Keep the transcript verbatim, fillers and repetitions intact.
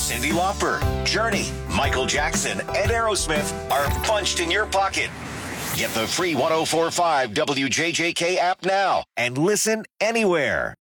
Cyndi Lauper, Journey, Michael Jackson, and Aerosmith are punched in your pocket. Get the free one oh four point five W J J K app now and listen anywhere.